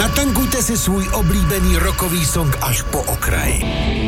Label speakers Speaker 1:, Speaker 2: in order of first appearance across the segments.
Speaker 1: Natankujte si svůj oblíbený rockový song až po okraj.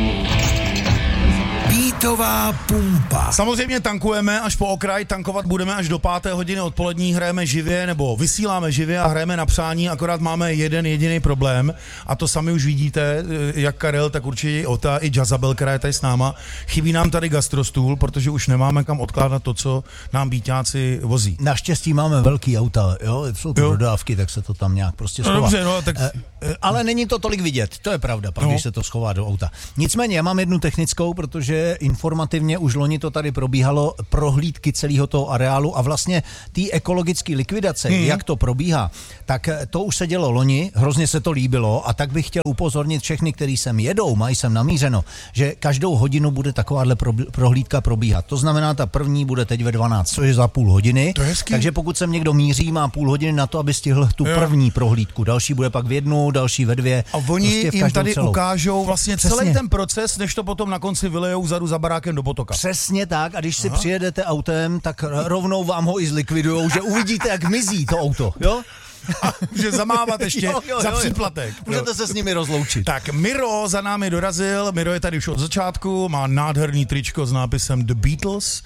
Speaker 1: Beatová pumpa.
Speaker 2: Samozřejmě tankujeme až po okraj, tankovat budeme až do 5. hodiny odpolední, hrajeme živě nebo vysíláme živě a hrajeme na přání, akorát máme jeden jediný problém a to sami už vidíte, jak Karel, tak určitě Ota i Jazabel, která je tady s náma. Chybí nám tady gastrostůl, protože už nemáme kam odkládat to, co nám býťáci vozí.
Speaker 3: Naštěstí máme velký auta, jo, jsou to dodávky, tak se to tam nějak prostě schová.
Speaker 2: Dobře, no, tak...
Speaker 3: Ale není to tolik vidět, to je pravda, pak když se to schová do auta. Nicméně já mám jednu technickou, protože informativně už loni to tady probíhalo, prohlídky celého toho areálu a vlastně té ekologické likvidace, jak to probíhá, tak to už se dělo loni, hrozně se to líbilo a tak bych chtěl upozornit všechny, kteří sem jedou, mají sem namířeno, že každou hodinu bude takováhle prohlídka probíhat. To znamená, ta první bude teď ve 12, což je za půl hodiny. Takže pokud sem někdo míří, má půl hodiny na to, aby stihl tu první prohlídku. Další bude pak v 1, další ve 2.
Speaker 2: A oni
Speaker 3: prostě
Speaker 2: jim tady
Speaker 3: celou
Speaker 2: ukážou vlastně celý ten proces, než to potom na konci vylejou vzadu za barákem do potoka.
Speaker 3: Přesně tak, a když si přijedete autem, tak rovnou vám ho i zlikvidujou, že uvidíte, jak mizí to auto, jo?
Speaker 2: A může zamávat ještě za příplatek.
Speaker 3: Můžete se s nimi rozloučit.
Speaker 2: Tak Miro za námi dorazil, Miro je tady už od začátku, má nádherný tričko s nápisem The Beatles,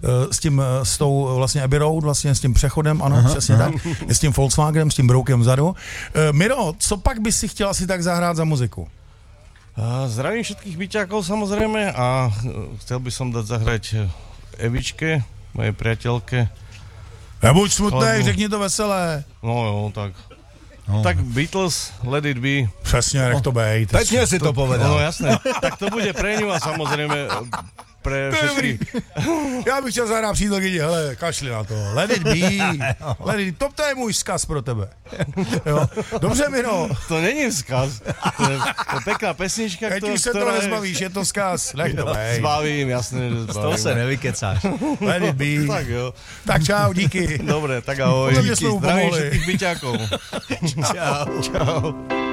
Speaker 2: s tou vlastně Abbey Road, vlastně s tím přechodem, ano, přesně tak, s tím Volkswagenem, s tím broukem vzadu. Miro, co pak bys si chtěl asi tak zahrát za muziku?
Speaker 4: Zdravím všetkých byťákov samozrejme a chcel by som dať zahrať Evičke, mojej priateľke.
Speaker 2: Nebuď smutnej, řekni to veselé.
Speaker 4: No jo, tak. No. Tak Beatles, Let It Be.
Speaker 2: Přesně, nech to bejt.
Speaker 3: Pekne si to povedal.
Speaker 4: No jasné, tak to bude pre ňu a samozrejme pre všetky.
Speaker 2: Já bych chtěl zahrát přítelkyni, hele, kašli na to. Let it be. Let it, to je můj vzkaz pro tebe. Jo. Dobře, Miro.
Speaker 4: To není vzkaz. To je pekná pesnička,
Speaker 2: keď už se to nezbavíš, je to vzkaz. Nech to bej.
Speaker 4: Zbavím, jasné, že zbavím.
Speaker 3: Z toho se nevykecáš.
Speaker 2: Let it be.
Speaker 4: Tak jo.
Speaker 2: Tak čau, díky.
Speaker 4: Dobre, tak ahoj.
Speaker 2: Zdravím
Speaker 4: všetkých byťákov.
Speaker 3: Čau.
Speaker 4: Čau.